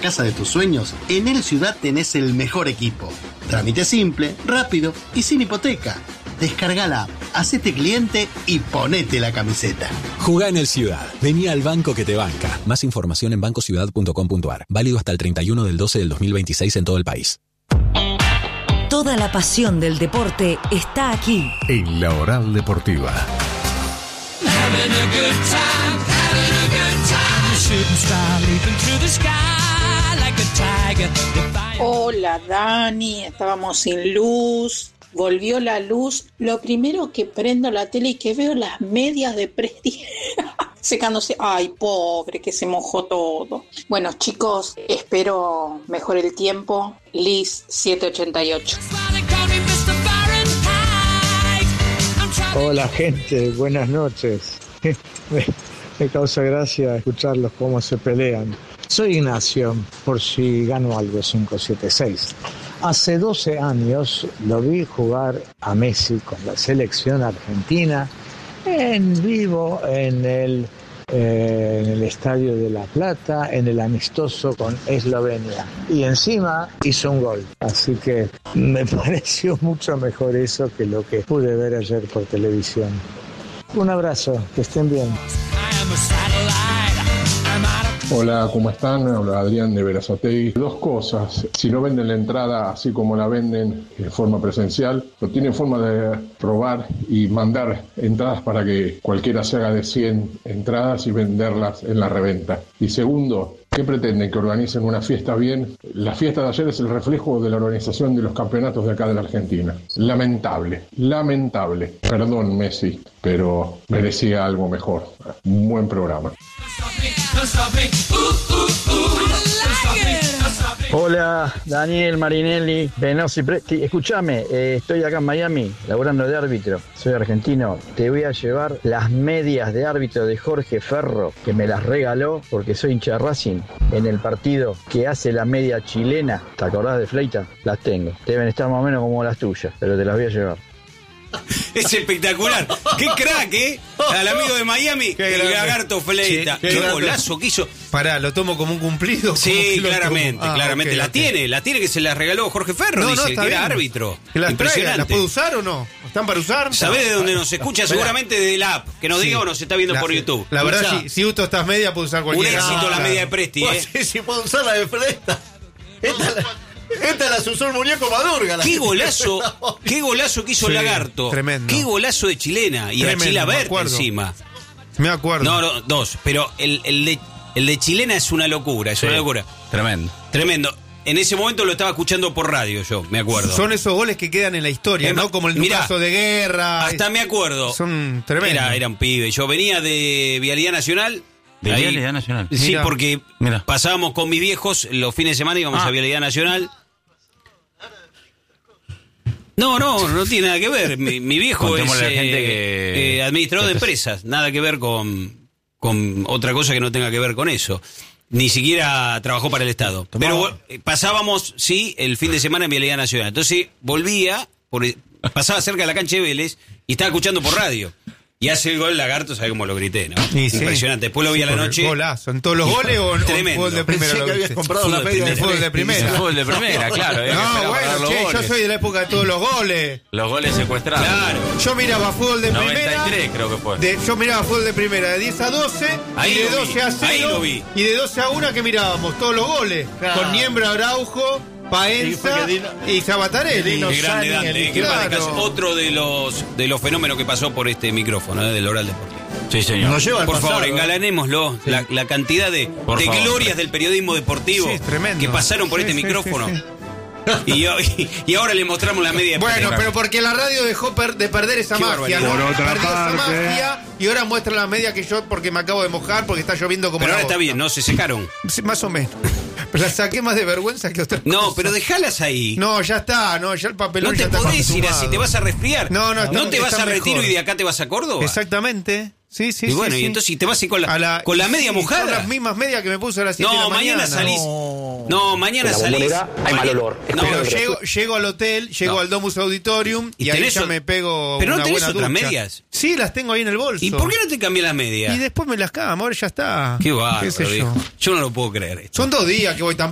casa de tus sueños, en El Ciudad tenés el mejor equipo. Trámite simple, rápido y sin hipoteca. Descarga la app, hacete cliente y ponete la camiseta. Jugá en El Ciudad. Vení al banco que te banca. Más información en bancociudad.com.ar. Válido hasta el 31/12/2026 en todo el país. Toda la pasión del deporte está aquí. En La Oral Deportiva. Hola Dani, estábamos sin luz, volvió la luz. Lo primero que prendo la tele y que veo las medias de Presti secándose. Ay, pobre, que se mojó todo. Bueno, chicos, espero mejore el tiempo. Liz 788. Hola gente, buenas noches. Me causa gracia escucharlos cómo se pelean. Soy Ignacio, por si gano algo 576. Hace 12 años lo vi jugar a Messi con la selección argentina en vivo en el Estadio de La Plata, en el amistoso con Eslovenia. Y encima hizo un gol. Así que me pareció mucho mejor eso que lo que pude ver ayer por televisión. Un abrazo, que estén bien. Hola, ¿cómo están? Habla Adrián de Berazategui. Dos cosas. Si no venden la entrada así como la venden en forma presencial, no tienen forma de robar y mandar entradas para que cualquiera se haga de 100 entradas y venderlas en la reventa. Y segundo, ¿qué pretenden? ¿Que organicen una fiesta bien? La fiesta de ayer es el reflejo de la organización de los campeonatos de acá de la Argentina. Lamentable, lamentable. Perdón, Messi, pero merecía algo mejor. Un buen programa. Hola, Daniel Marinelli, Venosi Presti. Escúchame, estoy acá en Miami, laburando de árbitro. Soy argentino. Te voy a llevar las medias de árbitro de Jorge Ferro, que me las regaló porque soy hincha de Racing. En el partido que hace la media chilena, ¿te acordás de Fleita? Las tengo. Deben estar más o menos como las tuyas, pero te las voy a llevar. Es espectacular. ¡Qué crack, eh! Al amigo de Miami, el Lagarto Fleita. Qué golazo que hizo. Pará, lo tomo como un cumplido. Sí, claramente, claramente. Okay, la tiene que se la regaló Jorge Ferro, dice que era árbitro. Impresionante. ¿Las puedo usar o no? ¿Están para usar? ¿Sabés de dónde nos escucha? Seguramente de la app. Que nos diga o nos está viendo por YouTube. La verdad, si uso estas medias, puedo usar cualquiera. Un éxito la media de Presti, Sí, sí, puedo usar la de Fleita. Esta la usó el muñeco Madurga. Qué golazo que hizo el Lagarto. Tremendo. Qué golazo de chilena. Y a Chilavert encima. Me acuerdo. No, dos. Pero el de chilena es una locura. Es una locura. Tremendo. En ese momento lo estaba escuchando por radio, yo me acuerdo. Son esos goles que quedan en la historia, ¿no? Como el caso de Guerra. Hasta me acuerdo. Son tremendos. Era un pibe. Yo venía de Vialidad Nacional. ¿De Vialidad Nacional? Sí, mirá, porque pasábamos con mis viejos los fines de semana, íbamos a Vialidad Nacional. No tiene nada que ver. Mi viejo es administrador de empresas. Nada que ver con otra cosa que no tenga que ver con eso. Ni siquiera trabajó para el Estado. Pero pasábamos, el fin de semana en Vialidad Nacional. Entonces volvía, pasaba cerca de la cancha de Vélez y estaba escuchando por radio. Y hace el gol Lagarto, ¿sabes cómo lo grité, no? Impresionante. Después lo vi a la noche. Golazo. ¿En todos los goles o tremendo? Fútbol de primera? Pensé que habías comprado la media de fútbol de primera. Fútbol de primera, claro. No, bueno, yo soy de la época de todos los goles. Los goles secuestrados. Claro. Yo miraba fútbol de 93, primera. creo que fue. Yo miraba fútbol de primera de 10 a 12. Ahí y de lo 12 a 0. Ahí lo vi. Y de 12 a 1 que mirábamos todos los goles. Claro. Con Niembro, Araujo, Paenza y Sabatarelli. Qué grande Dante, qué claro. otro de los fenómenos que pasó por este micrófono del Oral Deportivo. Sí, señor. Nos lleva al por pasado, favor, engalanémoslo. Sí. La cantidad de glorias del periodismo deportivo que pasaron por este micrófono. Y ahora le mostramos la media. Bueno, pero porque la radio dejó de perder esa magia, ¿no? Por otra parte. Esa magia y ahora muestra la media que yo, porque me acabo de mojar, porque está lloviendo como. Pero ahora bosta. está bien, ¿no? Se secaron. Sí, más o menos. Pero las saqué más de vergüenza que otra cosa. No, pero dejalas ahí. No, ya está, ya el papelón no ya está. No te podés ir así, te vas a resfriar. No te vas a Retiro mejor. Y de acá te vas a Córdoba. Exactamente. Sí. Y bueno, y entonces si te vas así con la media mojada. Con las mismas medias que me puse a las 7 de la mañana. Mañana salís. No, mañana salís. Hay mal olor. Pero llego al hotel, llego al Domus Auditorium y ahí ya me pego pero una no buena tenés otras ducha. medias. Sí, las tengo ahí en el bolso. ¿Y por qué no te cambias las medias? Y después me las camo, ahora ya está. Qué bárbaro, ¿Qué sé yo? Yo no lo puedo creer esto. Son 2 días que voy tan